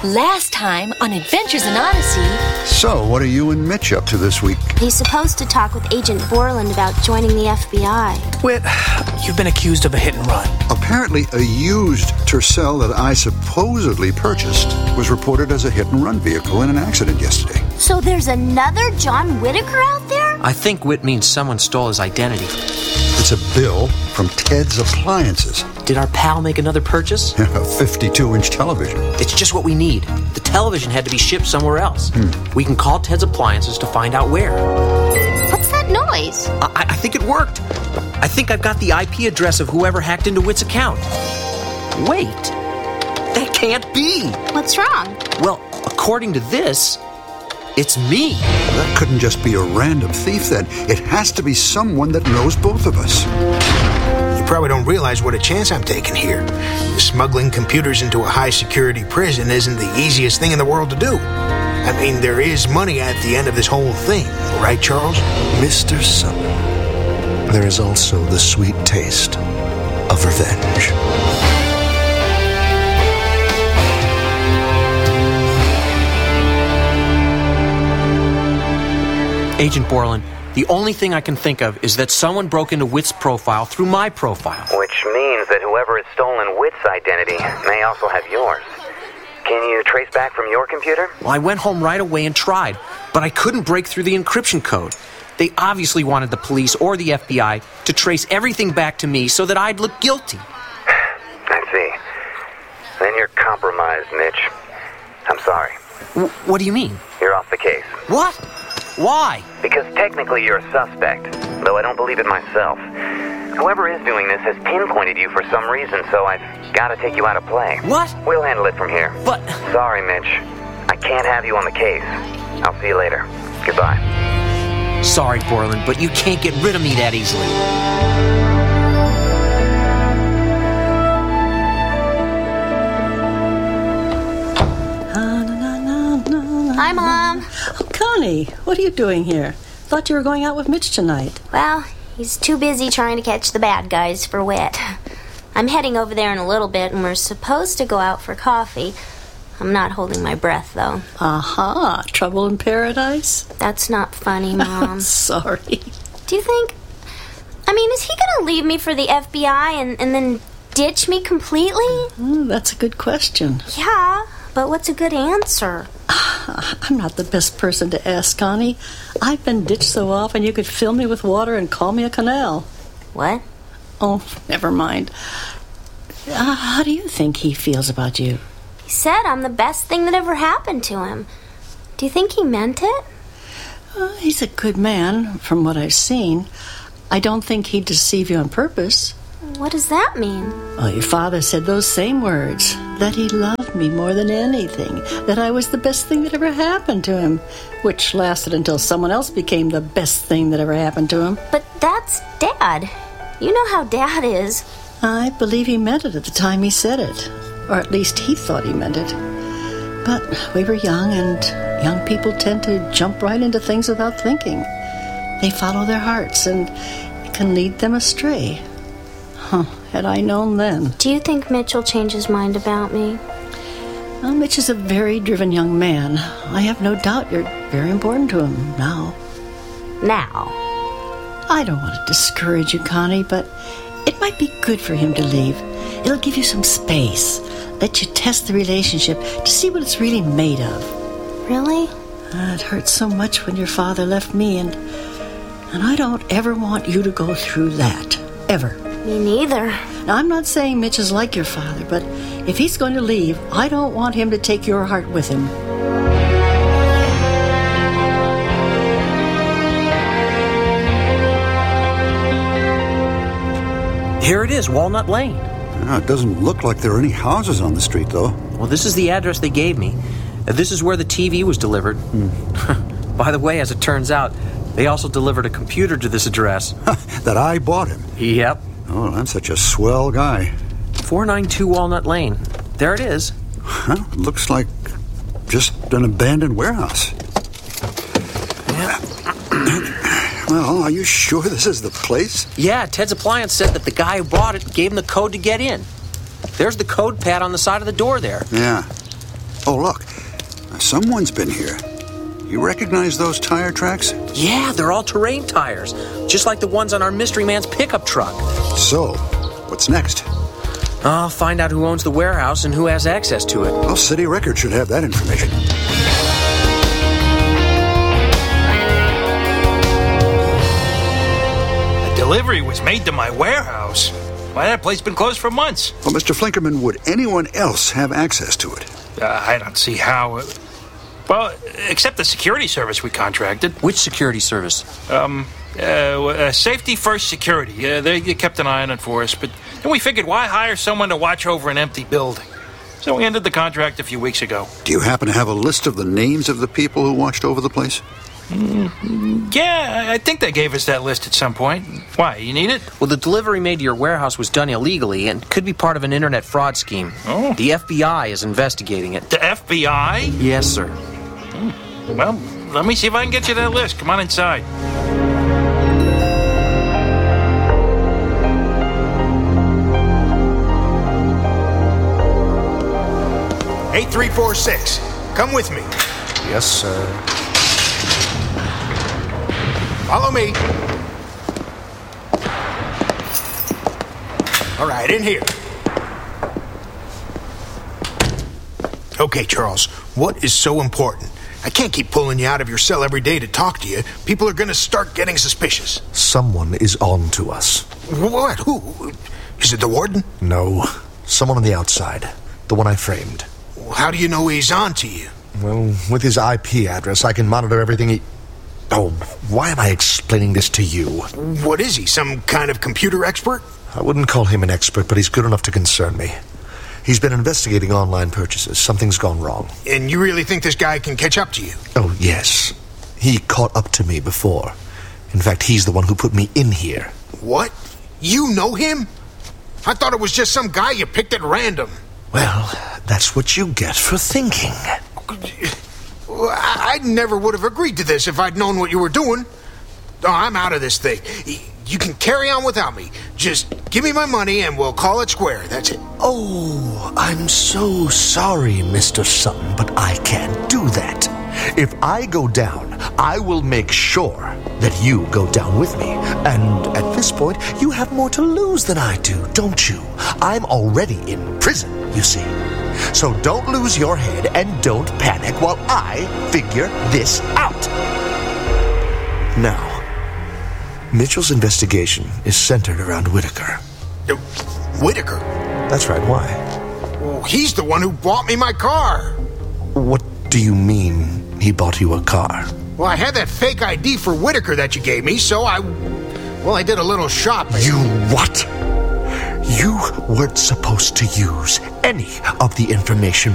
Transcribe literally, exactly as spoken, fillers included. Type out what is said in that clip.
Last time on Adventures in Odyssey... So, what are you and Mitch up to this week? He's supposed to talk with Agent Borland about joining the F B I. Whit, you've been accused of a hit and run. Apparently, a used Tercel that I supposedly purchased was reported as a hit-and-run vehicle in an accident yesterday. So there's another John Whitaker out there? I think Whit means someone stole his identity. It's a bill from Ted's Appliances. Did our pal make another purchase? A fifty-two inch television. It's just what we need. The television had to be shipped somewhere else. Hmm. We can call Ted's Appliances to find out where. What's that noise? I, I think it worked. I think I've got the I P address of whoever hacked into Whit's account. Wait. That can't be. What's wrong? Well, according to this, it's me. That couldn't just be a random thief, then. It has to be someone that knows both of us. You probably don't realize what a chance I'm taking here. Smuggling computers into a high-security prison isn't the easiest thing in the world to do. I mean, there is money at the end of this whole thing, right, Charles? Mister Sutton, there is also the sweet taste of revenge. Agent Borland, the only thing I can think of is that someone broke into Whit's profile through my profile. Which means that whoever has stolen Whit's identity may also have yours. Can you trace back from your computer? Well, I went home right away and tried, but I couldn't break through the encryption code. They obviously wanted the police or the F B I to trace everything back to me so that I'd look guilty. I see. Then you're compromised, Mitch. I'm sorry. W- what do you mean? You're off the case. What? Why? Because technically you're a suspect, though I don't believe it myself. Whoever is doing this has pinpointed you for some reason, so I've got to take you out of play. What? We'll handle it from here. But... Sorry, Mitch. I can't have you on the case. I'll see you later. Goodbye. Sorry, Borland, but you can't get rid of me that easily. Hi, Mom. Oh, Connie, what are you doing here? Thought you were going out with Mitch tonight. Well, he's too busy trying to catch the bad guys for Whit. I'm heading over there in a little bit, and we're supposed to go out for coffee. I'm not holding my breath, though. Aha, trouble in paradise? That's not funny, Mom. Sorry. Do you think... I mean, is he going to leave me for the F B I and, and then ditch me completely? Mm, that's a good question. Yeah, but what's a good answer? I'm not the best person to ask, Connie. I've been ditched so often you could fill me with water and call me a canal. What? Oh, never mind. Uh, how do you think he feels about you? He said I'm the best thing that ever happened to him. Do you think he meant it? Uh, he's a good man, from what I've seen. I don't think he'd deceive you on purpose. What does that mean? Well, your father said those same words, that he loved me more than anything, that I was the best thing that ever happened to him, which lasted until someone else became the best thing that ever happened to him. But that's Dad. You know how Dad is. I believe he meant it at the time he said it, or at least he thought he meant it. But we were young, and young people tend to jump right into things without thinking. They follow their hearts, and it can lead them astray. Huh, had I known then. Do you think Mitch will change his mind about me? Well, Mitch is a very driven young man. I have no doubt you're very important to him now. Now? I don't want to discourage you, Connie, but it might be good for him to leave. It'll give you some space, let you test the relationship to see what it's really made of. Really? Uh, it hurt so much when your father left me, and and I don't ever want you to go through that. Ever. Me neither. Now, I'm not saying Mitch is like your father, but if he's going to leave, I don't want him to take your heart with him. Here it is, Walnut Lane. Uh, it doesn't look like there are any houses on the street, though. Well, this is the address they gave me. Uh, This is where the T V was delivered. Hmm. By the way, as it turns out, they also delivered a computer to this address. That I bought him. Yep. Oh, I'm such a swell guy. four ninety-two Walnut Lane. There it is. Huh? It looks like just an abandoned warehouse. Yep. Well, are you sure this is the place? Yeah, Ted's Appliance said that the guy who bought it gave him the code to get in. There's the code pad on the side of the door there. Yeah. Oh, look. Someone's been here. You recognize those tire tracks? Yeah, they're all terrain tires, just like the ones on our mystery man's pickup truck. So, what's next? I'll find out who owns the warehouse and who has access to it. Well, City Records should have that information. A delivery was made to my warehouse. Why, that place been closed for months. Well, Mister Flinkerman, would anyone else have access to it? Uh, I don't see how. It... Well, except the security service we contracted. Which security service? Um, uh, uh, Safety First Security. Uh, they, they kept an eye on it for us, but then we figured, why hire someone to watch over an empty building? So we ended the contract a few weeks ago. Do you happen to have a list of the names of the people who watched over the place? Mm, yeah, I think they gave us that list at some point. Why, you need it? Well, the delivery made to your warehouse was done illegally and could be part of an internet fraud scheme. Oh. The F B I is investigating it. The F B I? Yes, sir. Hmm. Well, let me see if I can get you that list. Come on inside. eight three four six. Come with me. Yes, sir. Follow me. All right, in here. Okay, Charles, what is so important? I can't keep pulling you out of your cell every day to talk to you. People are going to start getting suspicious. Someone is on to us. What? Who? Is it the warden? No, someone on the outside. The one I framed. How do you know he's on to you? Well, with his I P address, I can monitor everything he... Oh, why am I explaining this to you? What is he, some kind of computer expert? I wouldn't call him an expert, but he's good enough to concern me. He's been investigating online purchases. Something's gone wrong. And you really think this guy can catch up to you? Oh, yes. He caught up to me before. In fact, he's the one who put me in here. What? You know him? I thought it was just some guy you picked at random. Well, that's what you get for thinking. I never would have agreed to this if I'd known what you were doing. Oh, I'm out of this thing. You can carry on without me. Just give me my money and we'll call it square. That's it. Oh, I'm so sorry, Mister Sutton, but I can't do that. If I go down, I will make sure that you go down with me. And at this point, you have more to lose than I do, don't you? I'm already in prison, you see. So don't lose your head and don't panic while I figure this out. Now, Mitchell's investigation is centered around Whitaker. Uh, Whitaker? That's right, why? Well, he's the one who bought me my car. What do you mean he bought you a car? Well, I had that fake I D for Whitaker that you gave me, so I... Well, I did a little shopping. You what? You weren't supposed to use any of the information